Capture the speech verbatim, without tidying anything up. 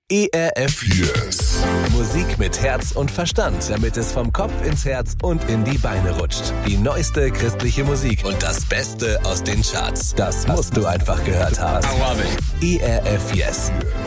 E R F Yes. Musik mit Herz und Verstand, damit es vom Kopf ins Herz und in die Beine rutscht. Die neueste christliche Musik und das Beste aus den Charts. Das musst du einfach gehört haben. I love it. E R F Yes.